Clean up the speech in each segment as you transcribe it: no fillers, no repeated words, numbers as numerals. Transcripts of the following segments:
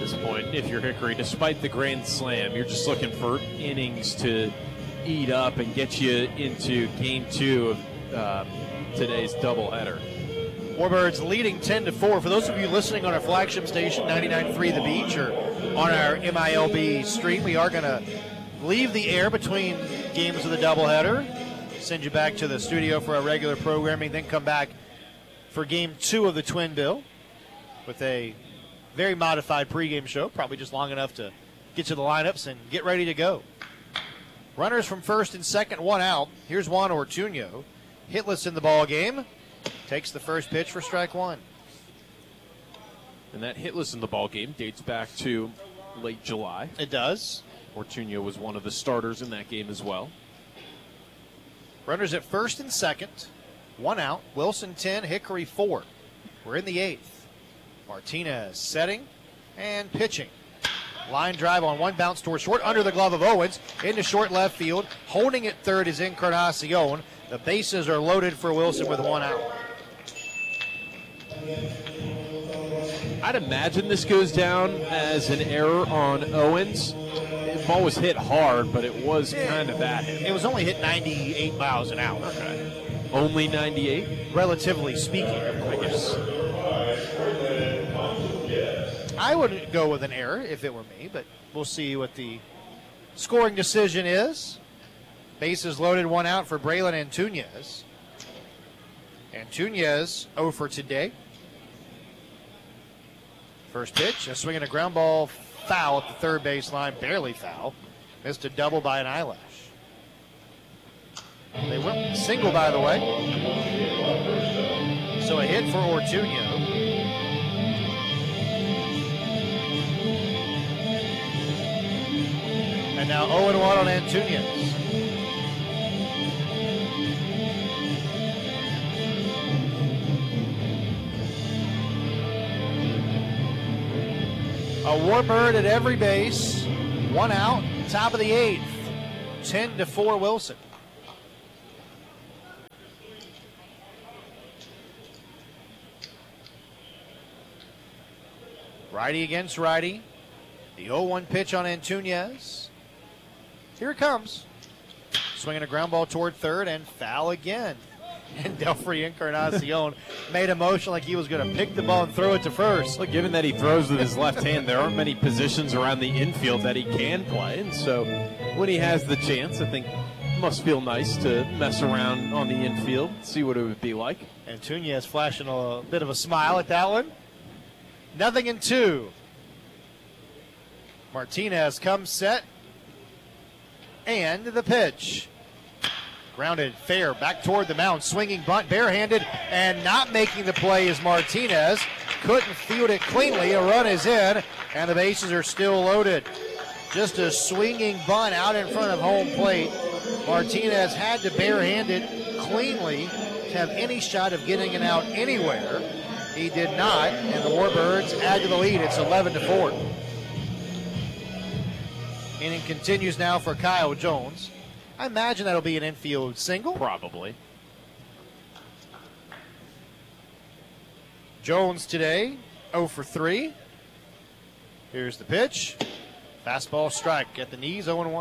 this point if you're Hickory. Despite the grand slam, you're just looking for innings to eat up and get you into Game 2 of today's doubleheader. Warbirds leading 10-4. For those of you listening on our flagship station, 99.3 The Beach, or on our MILB stream, we are going to leave the air between games of the doubleheader, send you back to the studio for our regular programming, then come back for Game 2 of the Twin Bill with a very modified pregame show, probably just long enough to get you the lineups and get ready to go. Runners from first and second, one out. Here's Juan Ortuño, hitless in the ball game. Takes the first pitch for strike one. And that hitless in the ball game dates back to late July. It does. Ortuño was one of the starters in that game as well. Runners at first and second, one out. Wilson 10, Hickory 4. We're in the eighth. Martinez setting and pitching. Line drive on one, bounce towards short, under the glove of Owens, into short left field. Holding it third is Encarnacion. The bases are loaded for Wilson with one out. I'd imagine this goes down as an error on Owens. The ball was hit hard, but it was kind of at him. It was only hit 98 miles an hour. Okay. Only 98? Relatively speaking, of course. I would go with an error if it were me, but we'll see what the scoring decision is. Bases loaded, one out for Braylon Antunez. Antunez 0 for today. First pitch, a swing and a ground ball, foul at the third base line, barely foul. Missed a double by an eyelash. They went single, by the way. So a hit for Ortuño. And now 0-1 on Antunez. A Warbird at every base. One out, top of the eighth. 10-4 Wilson. Righty against righty. The 0-1 pitch on Antunez. Here it comes. Swinging a ground ball toward third and foul again. And Delfrey Encarnacion made a motion like he was going to pick the ball and throw it to first. Look, given that he throws with his left hand, there aren't many positions around the infield that he can play. And so when he has the chance, I think it must feel nice to mess around on the infield, see what it would be like. Antunez flashing a bit of a smile at that one. 0-2. Martinez comes set. And the pitch. Grounded fair back toward the mound. Swinging bunt, barehanded, and not making the play is Martinez. Couldn't field it cleanly. A run is in, and the bases are still loaded. Just a swinging bunt out in front of home plate. Martinez had to barehand it cleanly to have any shot of getting it out anywhere. He did not, and the Warbirds add to the lead. It's 11-4. Inning continues now for Kyle Jones. I imagine that'll be an infield single. Probably. Jones today, 0 for 3. Here's the pitch. Fastball strike at the knees, 0-1.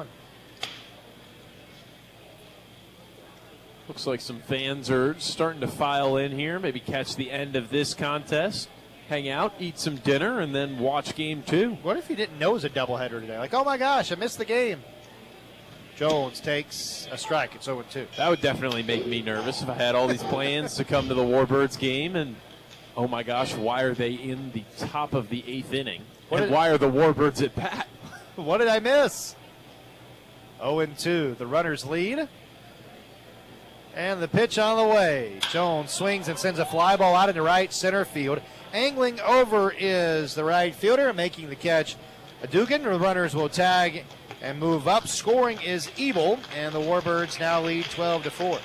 Looks like some fans are starting to file in here, maybe catch the end of this contest, hang out, eat some dinner, and then watch Game 2. What if you didn't know it was a doubleheader today? Like, oh my gosh, I missed the game. Jones takes a strike. It's 0-2. That would definitely make me nervous if I had all these plans to come to the Warbirds game and, oh my gosh, why are they in the top of the 8th inning? And why are the Warbirds at bat? What did I miss? 0-2. The runners lead. And the pitch on the way. Jones swings and sends a fly ball out into right center field. Angling over is the right fielder, making the catch. Dugan. The runners will tag and move up. Scoring is Ebel, and the Warbirds now lead 12-4.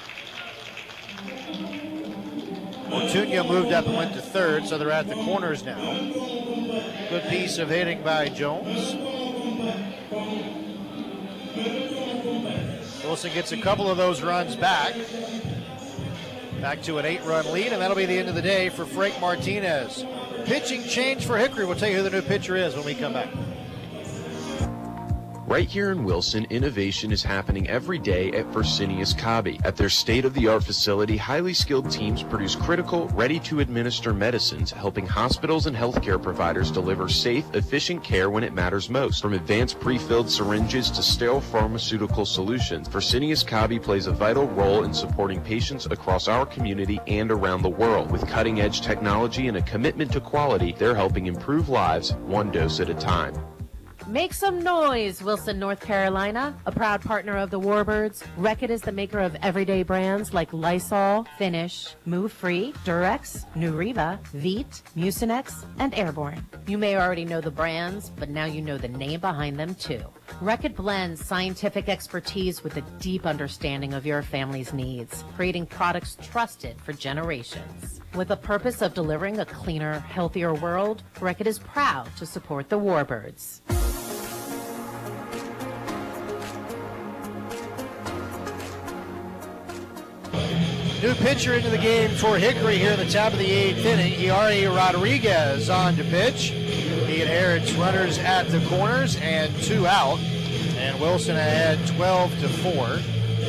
Ortuño moved up and went to third, so they're at the corners now. Good piece of hitting by Jones. Wilson gets a couple of those runs back. Back to an 8-run lead, and that'll be the end of the day for Frank Martinez. pitching change for Hickory. We'll tell you who the new pitcher is when we come back. Right here in Wilson, innovation is happening every day at Fresenius Kabi. At their state-of-the-art facility, highly skilled teams produce critical, ready-to-administer medicines, helping hospitals and healthcare providers deliver safe, efficient care when it matters most. From advanced pre-filled syringes to sterile pharmaceutical solutions, Fresenius Kabi plays a vital role in supporting patients across our community and around the world. With cutting-edge technology and a commitment to quality, they're helping improve lives one dose at a time. Make some noise, Wilson, North Carolina, a proud partner of the Warbirds. Reckitt is the maker of everyday brands like Lysol, Finish, Move Free, Durex, Neuriva, Veet, Mucinex, and Airborne. You may already know the brands, but now you know the name behind them too. Reckitt blends scientific expertise with a deep understanding of your family's needs, creating products trusted for generations. With the purpose of delivering a cleaner, healthier world, Reckitt is proud to support the Warbirds. New pitcher into the game for Hickory here in the top of the 8th inning. Iari Rodriguez on to pitch. He inherits runners at the corners and 2 out. And Wilson ahead 12-4.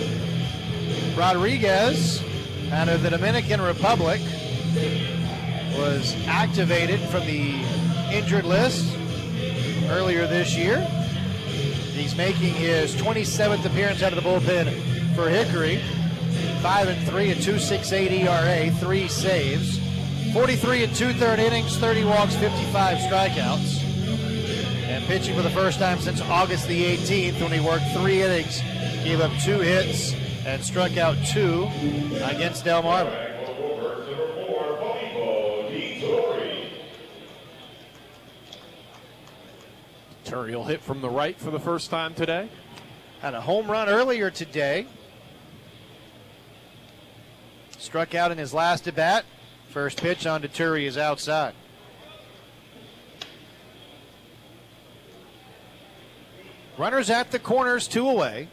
Rodriguez, out of the Dominican Republic, was activated from the injured list earlier this year. He's making his 27th appearance out of the bullpen for Hickory. 5-3, a 2.68 ERA, 3 saves, 43 and 2/3 innings, 30 walks, 55 strikeouts. And pitching for the first time since August the 18th, when he worked 3 innings, gave up 2 hits and struck out 2 against Delmarva. Turiel hit from the right for the first time today. Had a home run earlier today. Struck out in his last at bat. First pitch on to Turi is outside. Runners at the corners, 2 away.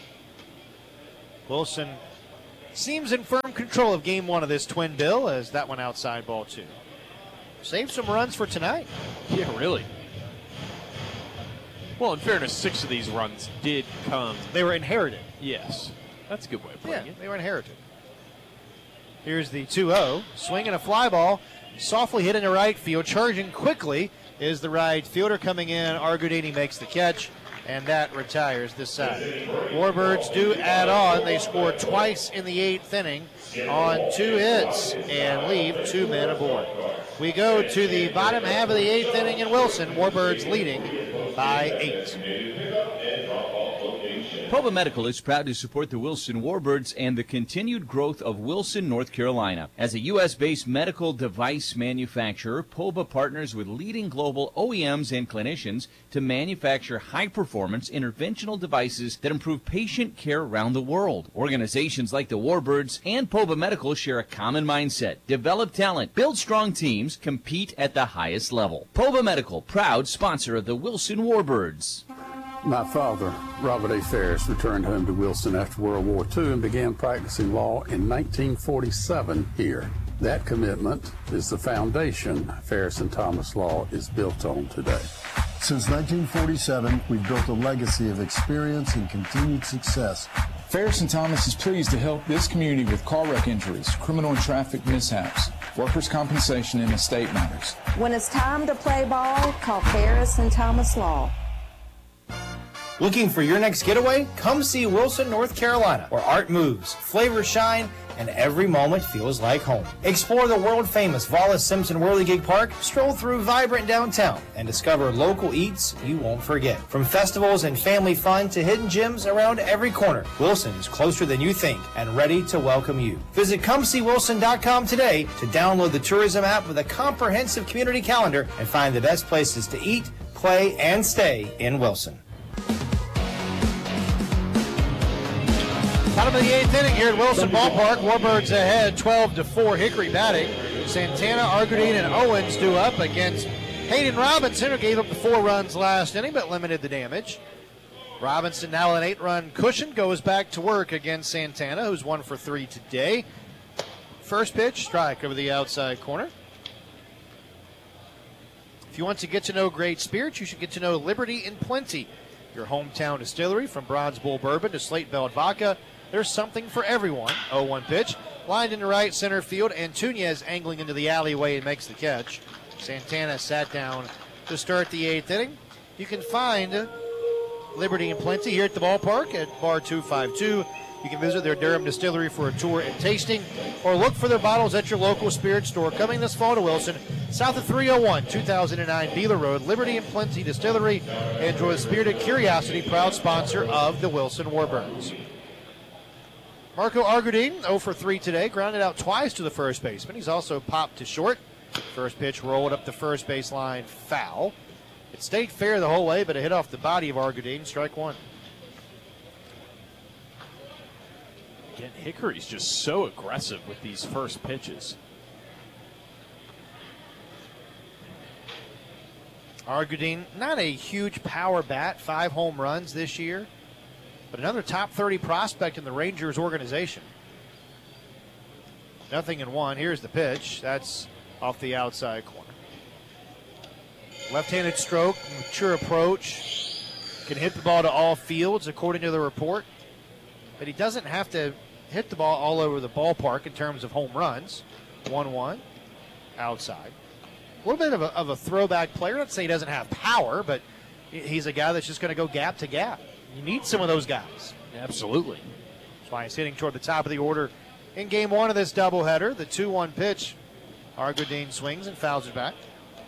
Wilson seems in firm control of game 1 of this twin bill as that one outside, ball 2. Saved some runs for tonight. Yeah, really. Well, in fairness, 6 of these runs did come. They were inherited. Yes. That's a good way of putting it. They were inherited. Here's the 2-0. Swinging a fly ball. Softly hit into right field. Charging quickly is the right fielder coming in. Argudini makes the catch, and that retires this side. Warbirds do add on. They scored twice in the 8th inning on 2 hits and leave 2 men aboard. We go to the bottom half of the 8th inning in Wilson. Warbirds leading by 8. Poba Medical is proud to support the Wilson Warbirds and the continued growth of Wilson, North Carolina. As a U.S.-based medical device manufacturer, Poba partners with leading global OEMs and clinicians to manufacture high-performance interventional devices that improve patient care around the world. Organizations like the Warbirds and Poba Medical share a common mindset: develop talent, build strong teams, compete at the highest level. Poba Medical, proud sponsor of the Wilson Warbirds. My father, Robert A. Ferris, returned home to Wilson after World War II and began practicing law in 1947 here. That commitment is the foundation Ferris and Thomas Law is built on today. Since 1947, we've built a legacy of experience and continued success. Ferris and Thomas is pleased to help this community with car wreck injuries, criminal and traffic mishaps, workers' compensation, and estate matters. When it's time to play ball, call Ferris and Thomas Law. Looking for your next getaway? Come see Wilson, North Carolina, where art moves, flavors shine, and every moment feels like home. Explore the world-famous Wallace Simpson Whirligig Park, stroll through vibrant downtown, and discover local eats you won't forget. From festivals and family fun to hidden gems around every corner, Wilson is closer than you think and ready to welcome you. Visit ComeSeeWilson.com today to download the tourism app with a comprehensive community calendar and find the best places to eat, play, and stay in Wilson. Bottom of the 8th inning here at Wilson Ballpark. Warbirds ahead 12-4. Hickory batting. Santana, Argudine, and Owens due up against Hayden Robinson, who gave up the 4 runs last inning but limited the damage. Robinson, now an 8-run cushion, goes back to work against Santana, who's 1 for 3 today. First pitch, strike over the outside corner. If you want to get to know great spirits, you should get to know Liberty in Plenty, your hometown distillery. From Bronze Bull Bourbon to Slate Belt Vodka, there's something for everyone. 0-1 pitch, lined into right center field, and Antunez angling into the alleyway and makes the catch. Santana sat down to start the 8th inning. You can find Liberty in Plenty here at the ballpark at Bar 252. You can visit their Durham distillery for a tour and tasting, or look for their bottles at your local spirit store. Coming this fall to Wilson, south of 301, 2009 Beeler Road, Liberty in Plenty Distillery. Enjoy Spirited Curiosity, proud sponsor of the Wilson Warbirds. Marco Argudin, 0 for 3 today, grounded out twice to the first baseman. He's also popped to short. First pitch rolled up the first baseline, foul. It stayed fair the whole way, but it hit off the body of Argudin, strike one. Again, Hickory's just so aggressive with these first pitches. Argudin, not a huge power bat, 5 home runs this year, but another top 30 prospect in the Rangers organization. 0-1. Here's the pitch. That's off the outside corner. Left-handed stroke, mature approach. Can hit the ball to all fields, according to the report. But he doesn't have to hit the ball all over the ballpark in terms of home runs. 1-1, outside. A little bit of a throwback player. Not to say he doesn't have power, but he's a guy that's just going to go gap to gap. You need some of those guys. Absolutely. That's why he's hitting toward the top of the order in game 1 of this doubleheader. The 2-1 pitch. Argudin swings and fouls it back.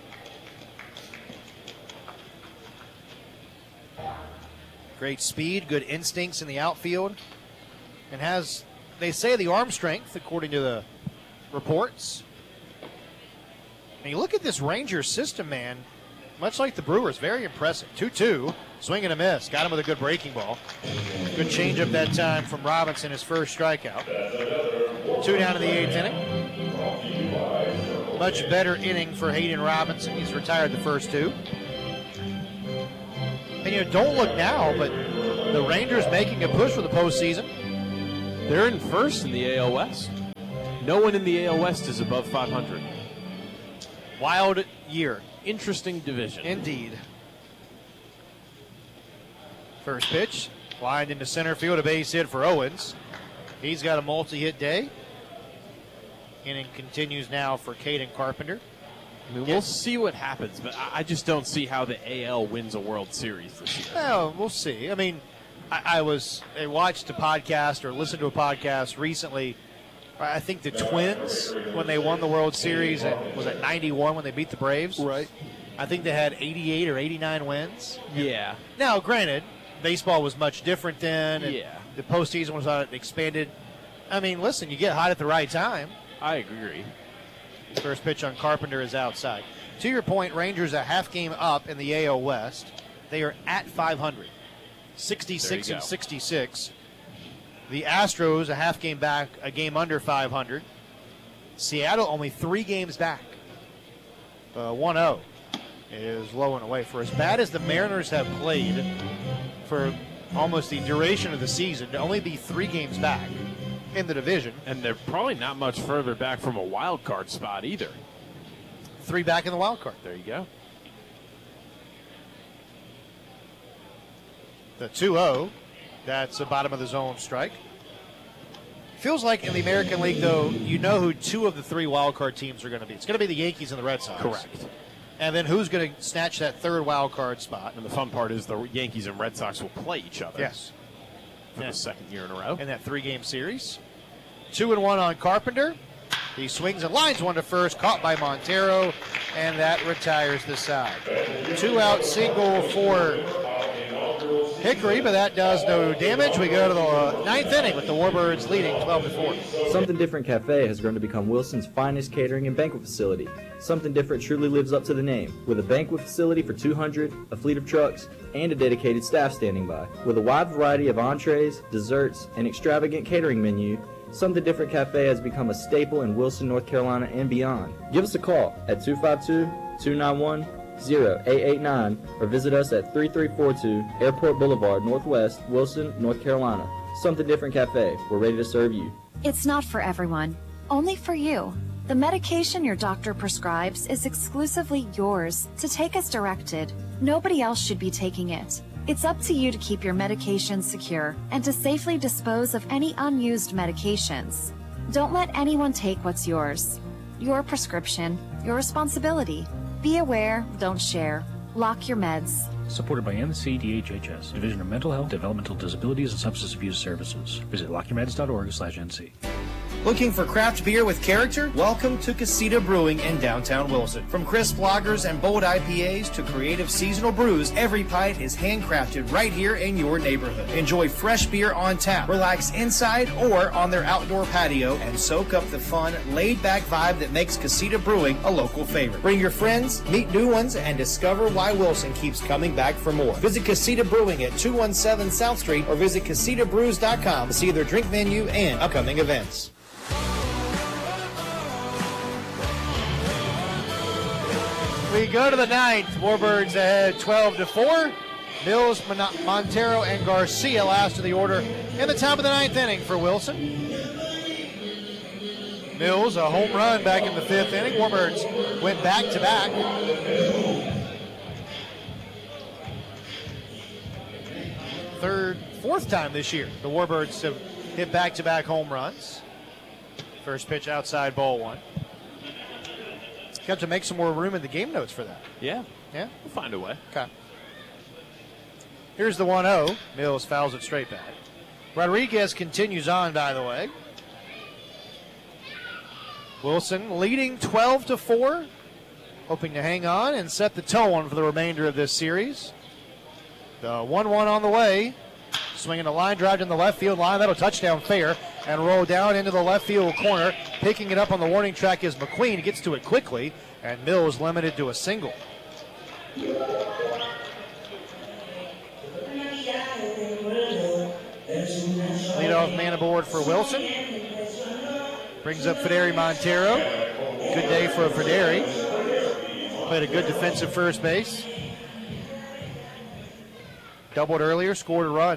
Great speed, good instincts in the outfield, and has, they say, the arm strength, according to the reports. And you look at this Rangers system, man, much like the Brewers, very impressive. 2-2, swing and a miss. Got him with a good breaking ball. Good changeup that time from Robinson, his first strikeout. 2 down in the 8th inning. Much better inning for Hayden Robinson. He's retired the first 2. And, don't look now, but the Rangers making a push for the postseason. They're in first in the AL West. No one in the AL West is above 500. Wild year. Interesting division. Indeed. First pitch, lined into center field, a base hit for Owens. He's got a multi-hit day. Inning continues now for Caden Carpenter. I mean, we'll see what happens, but I just don't see how the AL wins a World Series this year. Well, we'll see. I mean, I watched a podcast or listened to a podcast recently. I think the Twins, when they won the World Series, was it 91 when they beat the Braves? Right. I think they had 88 or 89 wins. Yeah. Now, granted, baseball was much different then. And yeah. The postseason was expanded. I mean, listen, you get hot at the right time. I agree. First pitch on Carpenter is outside. To your point, Rangers a half game up in the AL West. They are at 500, 66 and 66. The Astros a half game back, a game under 500. Seattle only 3 games back. 1-0 is low and away. For as bad as the Mariners have played for almost the duration of the season, to only be 3 games back in the division. And they're probably not much further back from a wild card spot either. 3 back in the wild card. There you go. The 2-0, that's the bottom of the zone strike. Feels like in the American League, though, you know who 2 of the 3 wild card teams are going to be. It's going to be the Yankees and the Red Sox. Correct. And then who's going to snatch that 3rd wild card spot? And the fun part is the Yankees and Red Sox will play each other. Yes. For the 2nd year in a row. In that 3-game series. 2-1 on Carpenter. He swings and lines one to first, caught by Montero, and that retires the side. 2-out single for Hickory, but that does no damage. We go to the 9th inning with the Warbirds leading 12-4. Something Different Cafe has grown to become Wilson's finest catering and banquet facility. Something Different truly lives up to the name, with a banquet facility for 200, a fleet of trucks, and a dedicated staff standing by. With a wide variety of entrees, desserts, and extravagant catering menu, Something Different Cafe has become a staple in Wilson, North Carolina, and beyond. Give us a call at 252-291-0889 or visit us at 3342 Airport Boulevard, Northwest, Wilson, North Carolina. Something Different Cafe. We're ready to serve you. It's not for everyone, only for you. The medication your doctor prescribes is exclusively yours to take as directed. Nobody else should be taking it. It's up to you to keep your medications secure and to safely dispose of any unused medications. Don't let anyone take what's yours. Your prescription, your responsibility. Be aware, don't share. Lock your meds. Supported by NCDHHS, Division of Mental Health, Developmental Disabilities, and Substance Abuse Services. Visit lockyourmeds.org/NC. Looking for craft beer with character? Welcome to Casita Brewing in downtown Wilson. From crisp lagers and bold IPAs to creative seasonal brews, every pint is handcrafted right here in your neighborhood. Enjoy fresh beer on tap, relax inside or on their outdoor patio, and soak up the fun, laid-back vibe that makes Casita Brewing a local favorite. Bring your friends, meet new ones, and discover why Wilson keeps coming back for more. Visit Casita Brewing at 217 South Street or visit CasitaBrews.com to see their drink menu and upcoming events. We go to the ninth. Warbirds ahead 12-4. Mills, Montero, and Garcia last of the order in the top of the ninth inning for Wilson. Mills, a home run back in the fifth inning. Warbirds went back-to-back. Fourth time this year the Warbirds have hit back-to-back home runs. First pitch outside, ball one. Got to make some more room in the game notes for that. Yeah. Yeah? We'll find a way. Okay. Here's the 1-0. Mills fouls it straight back. Rodriguez continues on, by the way. Wilson leading 12-4. Hoping to hang on and set the tone for the remainder of this series. The 1-1 on the way. Swinging a line drive in the left field line. That'll touchdown fair and roll down into the left field corner. Picking it up on the warning track is McQueen. He gets to it quickly, and Mills limited to a single. Leadoff man aboard for Wilson. Brings up Federi Montero. Good day for Federi. Played a good defensive first base. Doubled earlier, scored a run.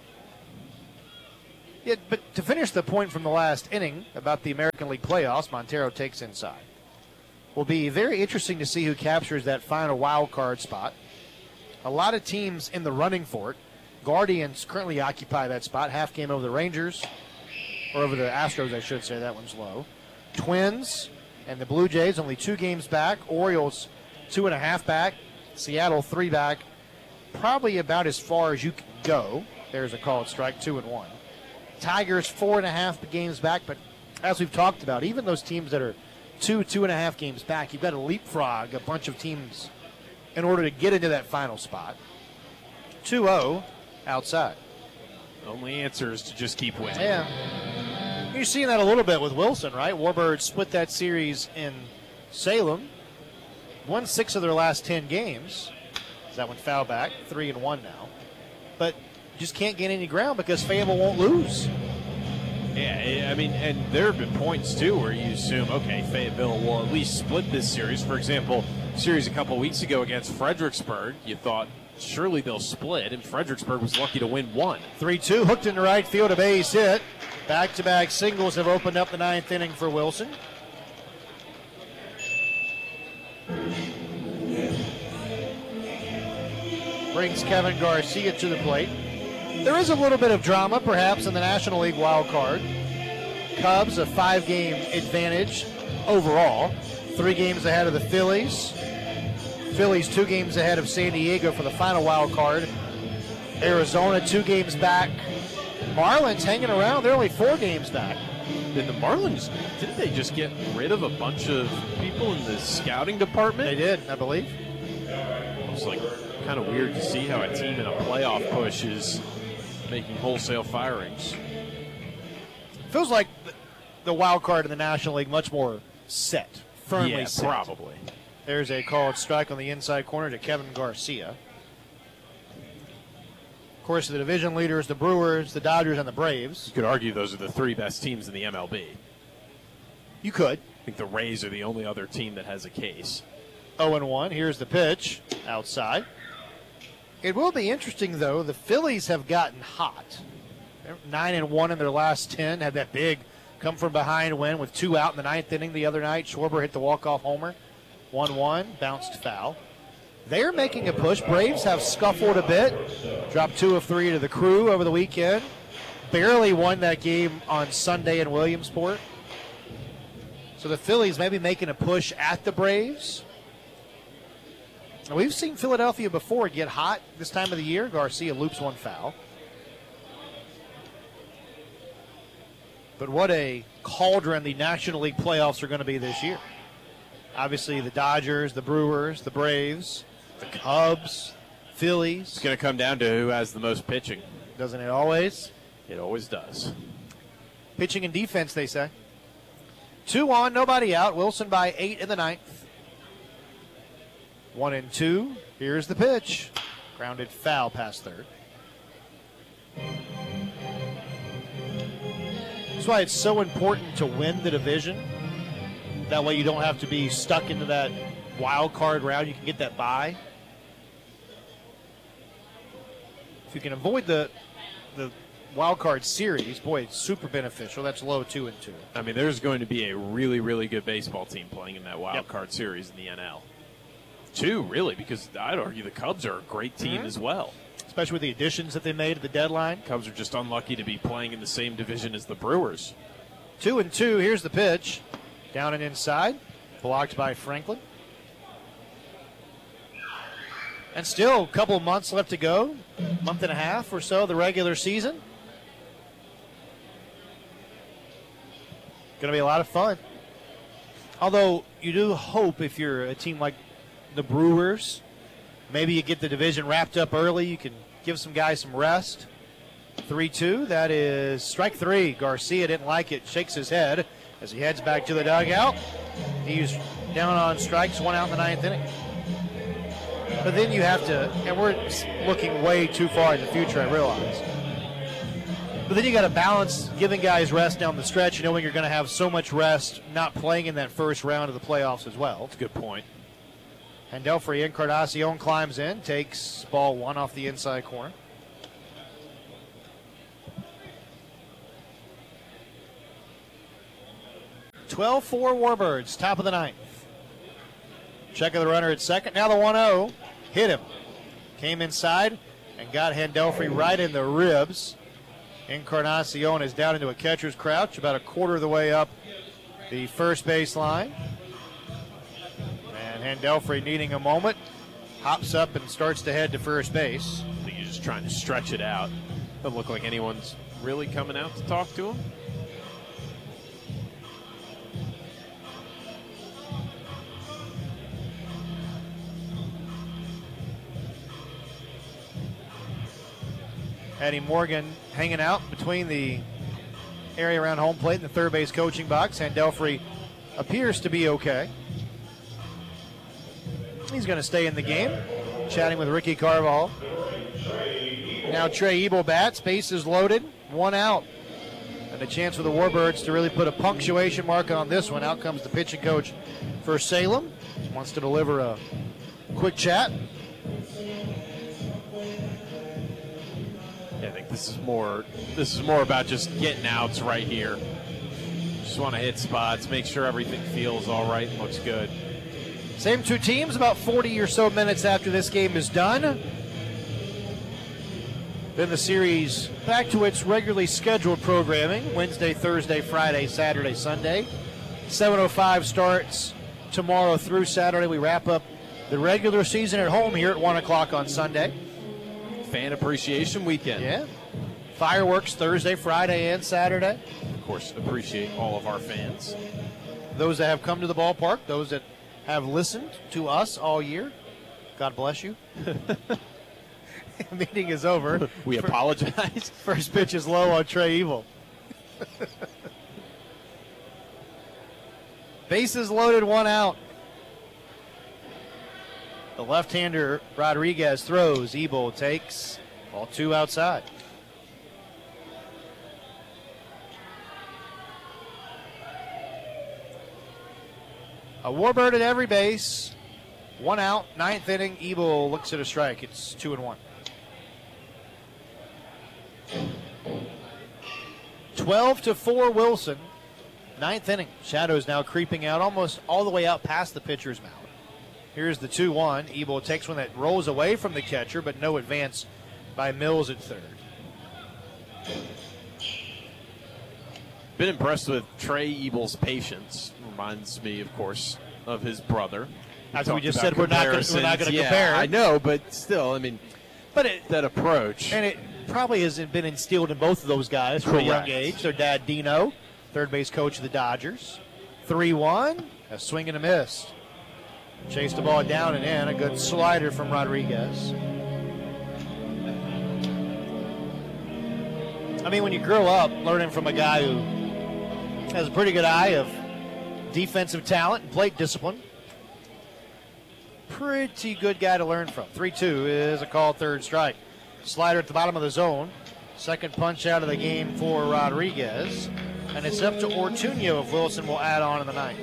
Yeah, but to finish the point from the last inning about the American League playoffs, Montero takes inside. Will be very interesting to see who captures that final wild card spot. A lot of teams in the running for it. Guardians currently occupy that spot. Half game over the Rangers, or over the Astros, I should say. That one's low. Twins and the Blue Jays only 2 games back. Orioles 2.5 back. Seattle 3 back. Probably about as far as you can go. There's a called strike, 2-1. Tigers 4.5 games back, but as we've talked about, even those teams that are 2.5 games back, you've got to leapfrog a bunch of teams in order to get into that final spot. 2-0 outside. Only answer is to just keep winning. Yeah. You're seeing that a little bit with Wilson, right? Warbirds split that series in Salem. Won 6 of their last 10 games. That one foul back, 3-1 now. But just can't gain any ground because Fayetteville won't lose. Yeah, I mean, and there have been points, too, where you assume, okay, Fayetteville will at least split this series. For example, series a couple weeks ago against Fredericksburg, you thought surely they'll split, and Fredericksburg was lucky to win one. 3-2, hooked into right field, a base hit. Back-to-back singles have opened up the ninth inning for Wilson. Brings Kevin Garcia to the plate. There is a little bit of drama, perhaps, in the National League wild card. Cubs, a 5-game advantage overall. 3 games ahead of the Phillies. Phillies 2 games ahead of San Diego for the final wild card. Arizona 2 games back. Marlins hanging around. They're only 4 games back. Did the Marlins, didn't they just get rid of a bunch of people in the scouting department? They did, I believe. It's like kind of weird to see how a team in a playoff push is making wholesale firings. Feels like the wild card in the National League much more set, firmly set. Probably. There's a called strike on the inside corner to Kevin Garcia. Of course, the division leaders, the Brewers, the Dodgers, and the Braves. You could argue those are the 3 best teams in the MLB. You could. I think the Rays are the only other team that has a case. 0-1. Here's the pitch outside. It will be interesting, though. The Phillies have gotten hot. They're 9-1 in their last 10. Had that big come from behind win with 2 out in the 9th inning the other night. Schwarber hit the walk-off homer. 1-1, bounced foul. They're making a push. Braves have scuffled a bit. Dropped 2 of 3 to the Crew over the weekend. Barely won that game on Sunday in Williamsport. So the Phillies maybe making a push at the Braves. Now, we've seen Philadelphia before get hot this time of the year. Garcia loops 1 foul. But what a cauldron the National League playoffs are going to be this year. Obviously, the Dodgers, the Brewers, the Braves, the Cubs, Phillies. It's going to come down to who has the most pitching. Doesn't it always? It always does. Pitching and defense, they say. 2 on, nobody out. Wilson by 8 in the 9th. 1-2. Here's the pitch. Grounded foul past third. That's why it's so important to win the division. That way you don't have to be stuck into that wild card round. You can get that bye. If you can avoid the wild card series, boy, it's super beneficial. That's low 2-2. I mean, there's going to be a really, really good baseball team playing in that wild card series in the NL. 2, really, because I'd argue the Cubs are a great team as well. Especially with the additions that they made at the deadline. Cubs are just unlucky to be playing in the same division as the Brewers. 2-2. Here's the pitch. Down and inside. Blocked by Franklin. And still a couple of months left to go. Month and a half or so, the regular season. Going to be a lot of fun. Although you do hope if you're a team like the Brewers, maybe you get the division wrapped up early. You can give some guys some rest. 3-2. That is strike 3. Garcia didn't like it. Shakes his head as he heads back to the dugout. He's down on strikes. 1 out in the 9th inning. But then you have to, and we're looking way too far in the future, I realize. But then you got to balance giving guys rest down the stretch, knowing you're going to have so much rest not playing in that first round of the playoffs as well. That's a good point. Handelfrey Encarnacion climbs in, takes ball 1 off the inside corner. (12-4) Warbirds, top of the 9th. Check of the runner at second. Now the 1-0. Hit him. Came inside and got Handelfrey right in the ribs. Encarnacion is down into a catcher's crouch, about a quarter of the way up the first base line. And Handelfrey, needing a moment, hops up and starts to head to first base. I think he's just trying to stretch it out. Doesn't look like anyone's really coming out to talk to him. Eddie Morgan hanging out between the area around home plate and the third base coaching box. Handelfrey appears to be okay. He's going to stay in the game, chatting with Ricky Carvajal. Now Trey Ebel bats, bases loaded, 1 out. And a chance for the Warbirds to really put a punctuation mark on this one. Out comes the pitching coach for Salem. Wants to deliver a quick chat. Yeah, I think this is more about just getting outs right here. Just want to hit spots, make sure everything feels all right and looks good. Same 2 teams, about 40 or so minutes after this game is done. Then the series back to its regularly scheduled programming. Wednesday, Thursday, Friday, Saturday, Sunday. 7:05 starts tomorrow through Saturday. We wrap up the regular season at home here at 1 o'clock on Sunday. Fan Appreciation Weekend. Yeah. Fireworks Thursday, Friday, and Saturday. Of course, appreciate all of our fans. Those that have come to the ballpark, those that have listened to us all year, God bless you. Meeting is over. We apologize. First pitch is low on Trey Ebel. Bases loaded, 1 out. The left-hander Rodriguez throws. Ebel takes. Ball 2 outside. A Warbird at every base. 1 out. 9th inning. Ebel looks at a strike. It's 2-1. 12-4 Wilson. Ninth inning. Shadows now creeping out almost all the way out past the pitcher's mound. Here's the 2-1. Ebel takes one that rolls away from the catcher, but no advance by Mills at third. Been impressed with Trey Ebel's patience. Reminds me, of course, of his brother. That's what we just said. We're not going to compare. I know, but still, I mean, that approach. And it probably hasn't been instilled in both of those guys from a young age. Their dad, Dino, third base coach of the Dodgers. 3-1, a swing and a miss. Chased the ball down and in. A good slider from Rodriguez. I mean, when you grow up learning from a guy who has a pretty good eye of defensive talent and plate discipline, pretty good guy to learn from. 3-2 is a called third strike. Slider at the bottom of the zone. Second punch out of the game for Rodriguez. And it's up to Ortuño if Wilson will add on in the ninth.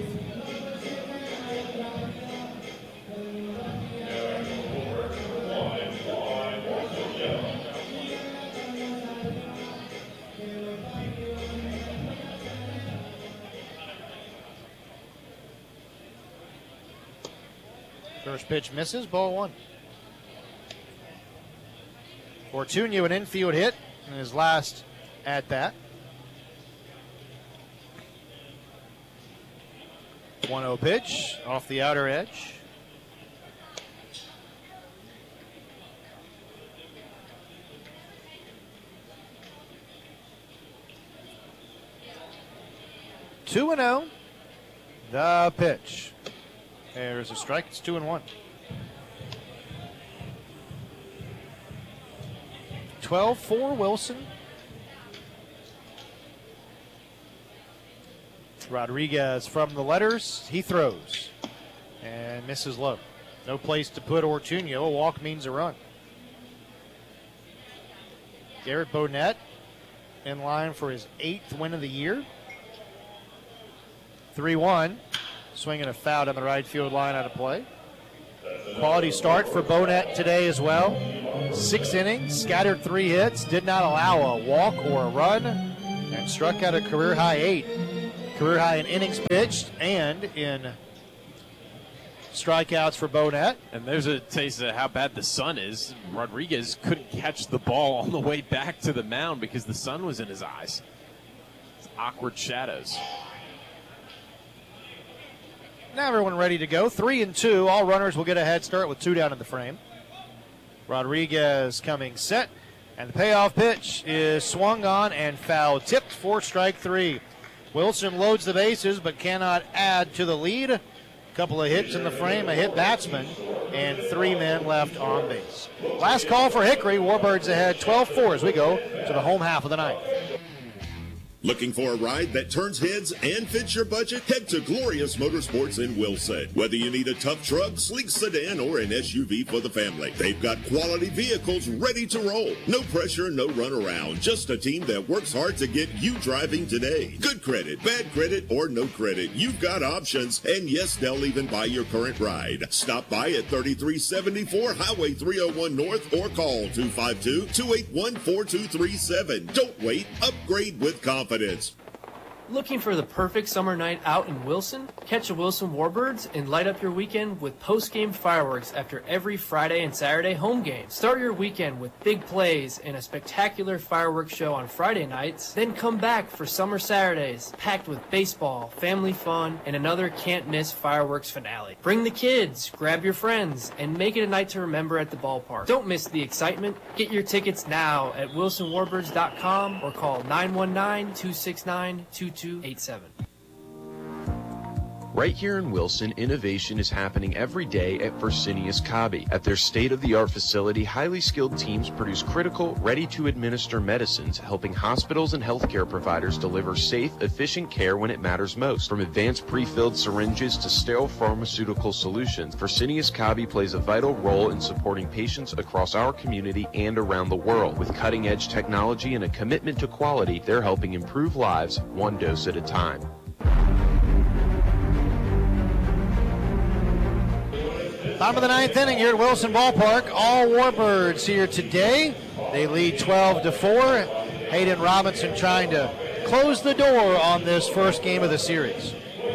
First pitch misses, ball one. Ortuño, an infield hit in his last at bat. 1-0 pitch off the outer edge. Two and 0. The pitch. There's a strike. It's 2-1. 12-4 Wilson. Rodriguez from the letters. He throws and misses low. No place to put Ortuño. A walk means a run. Garrett Bonett in line for his 8th win of the year. 3-1. Swinging a foul down the right field line out of play. Quality start for Bonett today as well. 6 innings, scattered 3 hits, did not allow a walk or a run, and struck out a career-high 8. Career-high in innings pitched and in strikeouts for Bonett. And there's a taste of how bad the sun is. Rodriguez couldn't catch the ball on the way back to the mound because the sun was in his eyes. It's awkward shadows. Now everyone ready to go. 3-2. All runners will get a head start with 2 down in the frame. Rodriguez coming set. And the payoff pitch is swung on and foul tipped for strike 3. Wilson loads the bases but cannot add to the lead. A couple of hits in the frame, a hit batsman, and 3 men left on base. Last call for Hickory. Warbirds ahead 12-4 as we go to the home half of the ninth. Looking for a ride that turns heads and fits your budget? Head to Glorious Motorsports in Wilson. Whether you need a tough truck, sleek sedan, or an SUV for the family, they've got quality vehicles ready to roll. No pressure, no runaround. Just a team that works hard to get you driving today. Good credit, bad credit, or no credit. You've got options. And yes, they'll even buy your current ride. Stop by at 3374 Highway 301 North or call 252-281-4237. Don't wait. Upgrade with confidence. Looking for the perfect summer night out in Wilson? Catch the Wilson Warbirds and light up your weekend with post-game fireworks after every Friday and Saturday home game. Start your weekend with big plays and a spectacular fireworks show on Friday nights. Then come back for summer Saturdays, packed with baseball, family fun, and another can't-miss fireworks finale. Bring the kids, grab your friends, and make it a night to remember at the ballpark. Don't miss the excitement. Get your tickets now at wilsonwarbirds.com or call 919-269-2287. Right here in Wilson, innovation is happening every day at Fresenius Kabi. At their state-of-the-art facility, highly skilled teams produce critical, ready-to-administer medicines, helping hospitals and healthcare providers deliver safe, efficient care when it matters most. From advanced pre-filled syringes to sterile pharmaceutical solutions, Fresenius Kabi plays a vital role in supporting patients across our community and around the world. With cutting-edge technology and a commitment to quality, they're helping improve lives one dose at a time. Bottom of the ninth inning here at Wilson Ballpark. All Warbirds here today. They lead 12-4. Hayden Robinson trying to close the door on this first game of the series.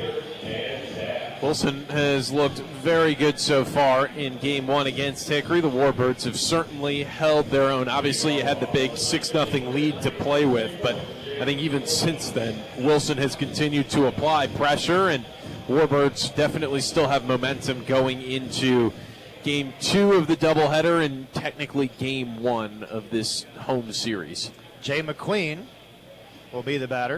Wilson has looked very good so far in Game 1 against Hickory. The Warbirds have certainly held their own. Obviously, you had the big 6-0 lead to play with, but I think even since then, Wilson has continued to apply pressure, and Warbirds definitely still have momentum going into Game 2 of the doubleheader and technically Game 1 of this home series. Jay McQueen will be the batter.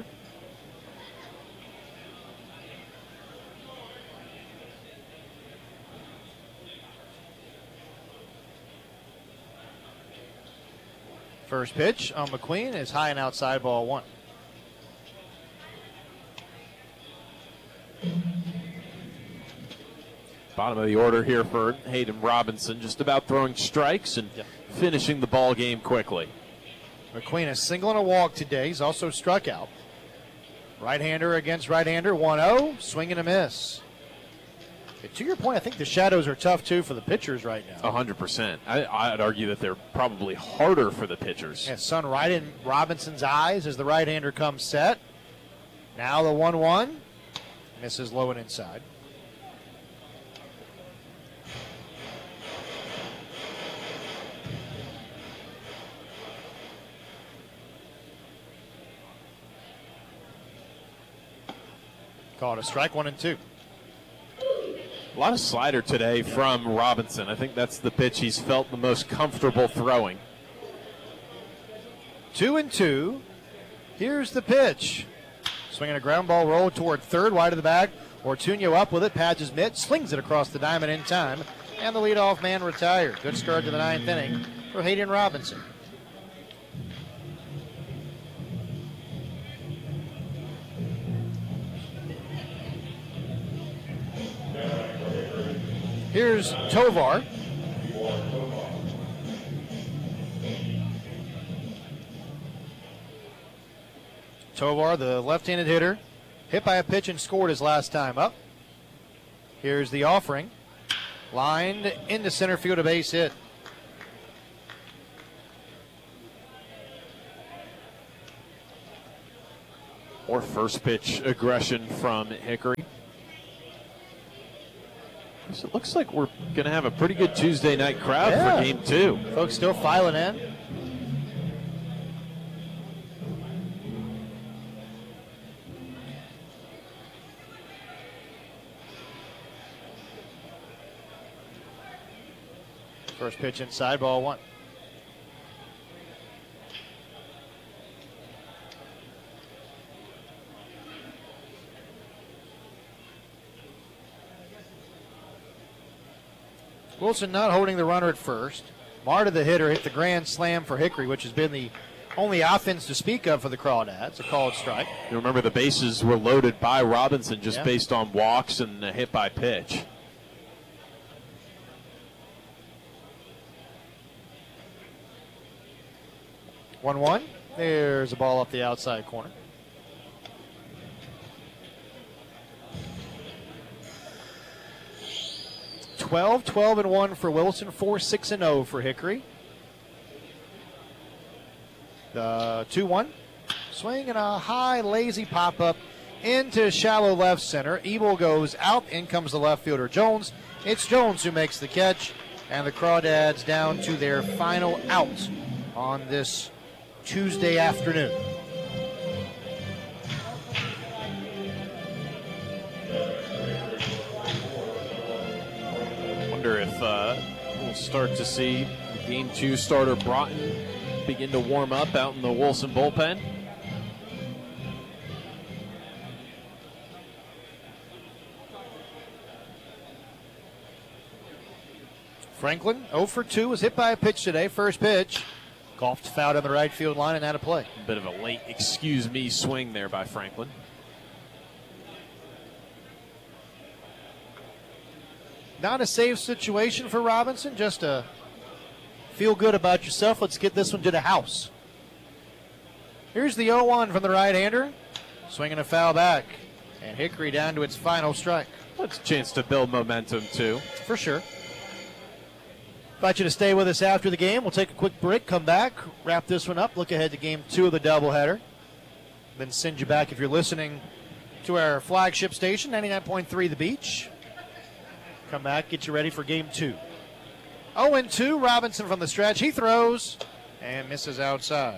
First pitch on McQueen is high and outside, ball 1. Bottom of the order here for Hayden Robinson, just about throwing strikes and finishing the ball game quickly. McQueen a single and a walk today. He's also struck out. Right-hander against right-hander, 1-0, swing and a miss. To your point, I think the shadows are tough, too, for the pitchers right now. 100%. I'd argue that they're probably harder for the pitchers. Yeah, sun right in Robinson's eyes as the right-hander comes set. Now the 1-1. Misses low and inside. Called a strike, 1-2. A lot of slider today from Robinson. I think that's the pitch he's felt the most comfortable throwing. 2-2. Here's the pitch. Swinging a ground ball roll toward third, wide of the bag. Ortuño up with it, pads his mitt, slings it across the diamond in time, and the leadoff man retired. Good start to the 9th inning for Hayden Robinson. Here's Tovar. Tovar, the left-handed hitter, hit by a pitch and scored his last time up. Here's the offering. Lined into center field, a base hit. Or first pitch aggression from Hickory. So it looks like we're going to have a pretty good Tuesday night crowd for Game 2. Folks still filing in. First pitch inside, ball 1. Wilson not holding the runner at first. Marta, the hitter, hit the grand slam for Hickory, which has been the only offense to speak of for the Crawdads. A called strike. You remember the bases were loaded by Robinson just based on walks and a hit by pitch. 1-1. There's a ball up the outside corner. 12-1 for Wilson, 4-6-0 for Hickory. The 2-1. Swing and a high, lazy pop-up into shallow left center. Ebel goes out. In comes the left fielder, Jones. It's Jones who makes the catch. And the Crawdads down to their final out on this Tuesday afternoon. Wonder if we'll start to see Game 2 starter Broughton begin to warm up out in the Wilson bullpen. Franklin, 0 for 2, was hit by a pitch today. First pitch. Golfed foul on the right field line and out of play. A bit of a late excuse me swing there by Franklin. Not a safe situation for Robinson, just a feel good about yourself. Let's get this one to the house. Here's the 0-1 from the right-hander. Swinging a foul back. And Hickory down to its final strike. That's a chance to build momentum, too. For sure. Invite you to stay with us after the game. We'll take a quick break, come back, wrap this one up, look ahead to Game 2 of the doubleheader. then send you back if you're listening to our flagship station, 99.3 The Beach. Come back, get you ready for game 2. 0-2, Robinson from the stretch. He throws and misses outside.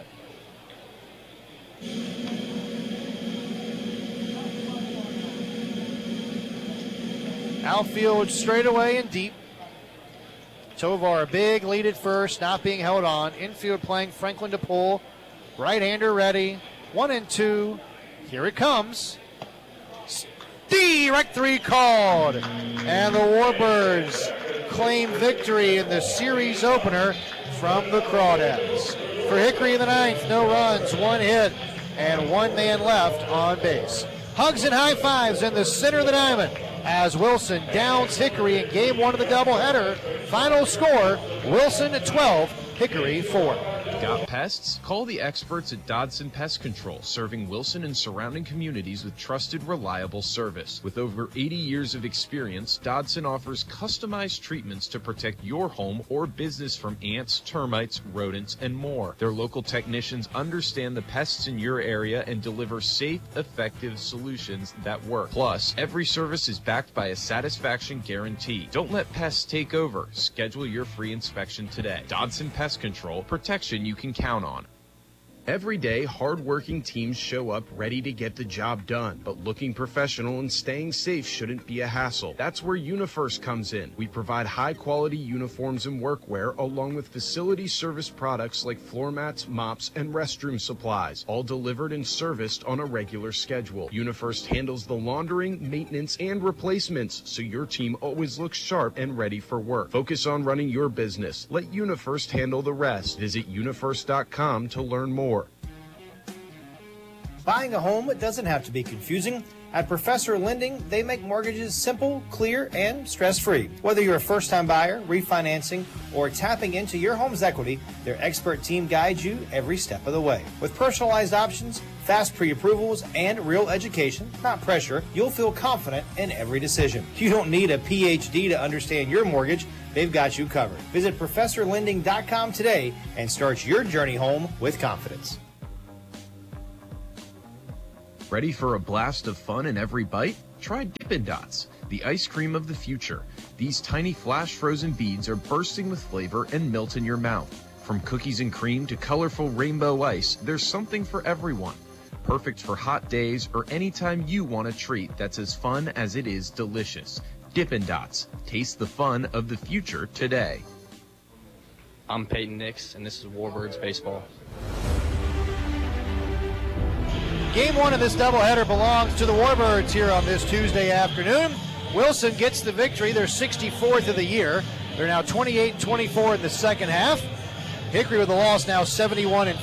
Outfield straightaway and deep. Tovar big, lead at first, not being held on. Infield playing Franklin to pull. Right-hander ready. 1-2. Here it comes. Strike 3 called. And the Warbirds claim victory in the series opener from the Crawdads. For Hickory in the 9th, no runs, 1 hit, and 1 man left on base. Hugs and high fives in the center of the diamond as Wilson downs Hickory in game 1 of the doubleheader. Final score, Wilson 12, Hickory 4. Got pests? Call the experts at Dodson Pest Control, serving Wilson and surrounding communities with trusted, reliable service. With over 80 years of experience, Dodson offers customized treatments to protect your home or business from ants, termites, rodents, and more. Their local technicians understand the pests in your area and deliver safe, effective solutions that work. Plus, every service is backed by a satisfaction guarantee. Don't let pests take over. Schedule your free inspection today. Dodson Pest Control, protection you can count on. Every day, hard-working teams show up ready to get the job done, but looking professional and staying safe shouldn't be a hassle. That's where UniFirst comes in. We provide high-quality uniforms and workwear, along with facility service products like floor mats, mops, and restroom supplies, all delivered and serviced on a regular schedule. UniFirst handles the laundering, maintenance, and replacements, so your team always looks sharp and ready for work. Focus on running your business. Let UniFirst handle the rest. Visit unifirst.com to learn more. Buying a home doesn't have to be confusing. At Professor Lending, they make mortgages simple, clear, and stress-free. Whether you're a first-time buyer, refinancing, or tapping into your home's equity, their expert team guides you every step of the way. With personalized options, fast pre-approvals, and real education, not pressure, you'll feel confident in every decision. You don't need a PhD to understand your mortgage. They've got you covered. Visit ProfessorLending.com today and start your journey home with confidence. Ready for a blast of fun in every bite? Try Dippin' Dots, the ice cream of the future. These tiny flash-frozen beads are bursting with flavor and melt in your mouth. From cookies and cream to colorful rainbow ice, there's something for everyone. Perfect for hot days or anytime you want a treat that's as fun as it is delicious. Dippin' Dots. Taste the fun of the future today. I'm Peyton Nix, and this is Warbirds Baseball. Game 1 of this doubleheader belongs to the Warbirds here on this Tuesday afternoon. Wilson gets the victory, their 64th of the year. They're now 28-24 in the second half. Hickory with the loss now 71-47,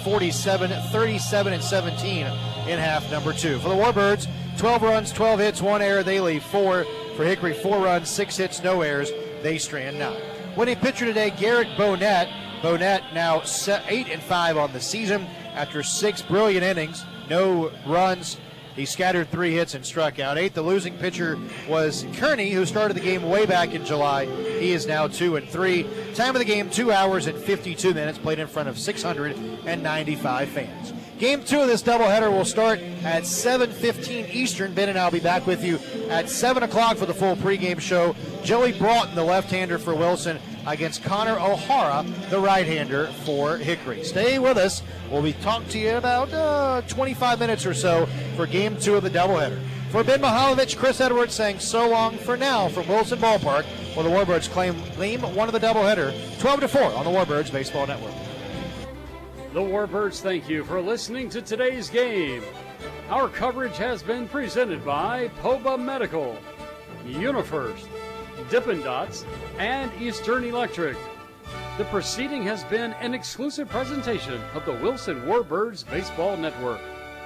37-17 in half number 2. For the Warbirds, 12 runs, 12 hits, 1 error. They leave 4. For Hickory, 4 runs, 6 hits, no errors. They strand 9. Winning pitcher today, Garrett Bonett. Bonett now 8-5 on the season after 6 brilliant innings. No runs. He scattered 3 hits and struck out 8. The losing pitcher was Kearney, who started the game way back in July. He is now 2-3. Time of the game, 2 hours and 52 minutes, played in front of 695 fans. Game 2 of this doubleheader will start at 7:15 Eastern. Ben and I will be back with you at 7 o'clock for the full pregame show. Joey Broughton, the left-hander for Wilson, against Connor O'Hara, the right-hander for Hickory. Stay with us. We'll be talking to you in about 25 minutes or so for Game 2 of the doubleheader. For Ben Mihaljevic, Chris Edwards saying so long for now from Wilson Ballpark, while the Warbirds claim game 1 of the doubleheader, 12-4 on the Warbirds Baseball Network. The Warbirds thank you for listening to today's game. Our coverage has been presented by Poba Medical, UniFirst, Dippin' Dots, and Eastern Electric. The proceeding has been an exclusive presentation of the Wilson Warbirds Baseball Network.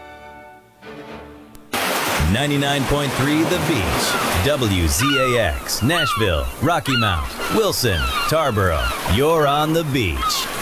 99.3 The Beach, WZAX, Nashville, Rocky Mount, Wilson, Tarboro. You're on the beach.